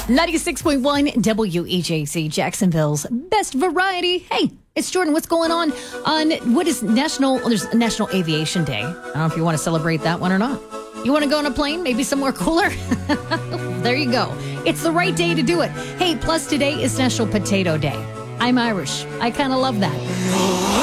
96.1 WEJC, Jacksonville's best variety. Hey, it's Jordan. What's going on what is there's National Aviation Day. I don't know if you want to celebrate that one or not. You want to go on a plane, maybe somewhere cooler? There you go. It's the right day to do it. Hey, plus today is National Potato Day. I'm Irish. I kind of love that.